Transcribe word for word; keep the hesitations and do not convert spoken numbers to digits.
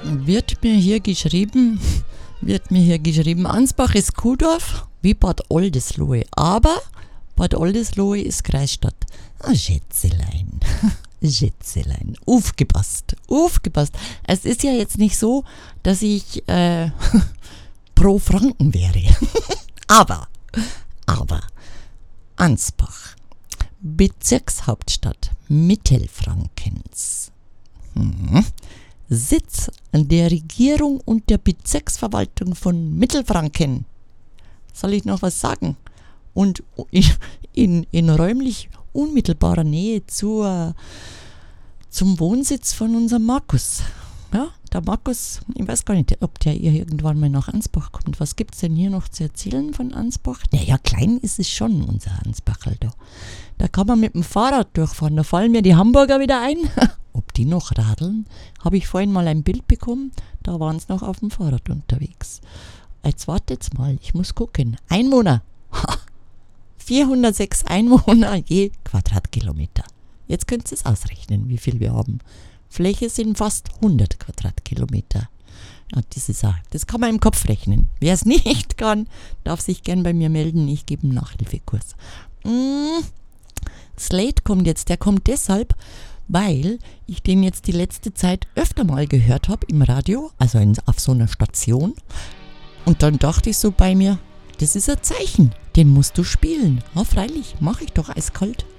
wird mir hier geschrieben, wird mir hier geschrieben, Ansbach ist Kuhdorf wie Bad Oldesloe, aber Bad Oldesloe ist Kreisstadt. Ah, Schätzelein, Schätzelein, aufgepasst, aufgepasst. Es ist ja jetzt nicht so, dass ich äh, pro Franken wäre, aber, aber, Ansbach, Bezirkshauptstadt Mittelfrankens, hm. Sitz der Regierung und der Bezirksverwaltung von Mittelfranken. Soll ich noch was sagen? Und in, in, in räumlich unmittelbarer Nähe zur, zum Wohnsitz von unserem Markus. Ja, der Markus, ich weiß gar nicht, ob der irgendwann mal nach Ansbach kommt. Was gibt es denn hier noch zu erzählen von Ansbach? Naja, klein ist es schon, unser Ansbachel da. Da kann man mit dem Fahrrad durchfahren. Da fallen mir die Hamburger wieder ein. Ob die noch radeln? Habe ich vorhin mal ein Bild bekommen. Da waren sie noch auf dem Fahrrad unterwegs. Jetzt wartet's mal, ich muss gucken. Einwohner. vierhundertsechs Einwohner je Quadratkilometer. Jetzt könnt ihr es ausrechnen, wie viel wir haben. Fläche sind fast hundert Quadratkilometer. Ja, das, ist auch, das kann man im Kopf rechnen. Wer es nicht kann, darf sich gern bei mir melden. Ich gebe einen Nachhilfekurs. Mm, Slate kommt jetzt. Der kommt deshalb, weil ich den jetzt die letzte Zeit öfter mal gehört habe im Radio, also in, auf so einer Station. Und dann dachte ich so bei mir, das ist ein Zeichen, den musst du spielen. Ja, freilich, mache ich doch eiskalt.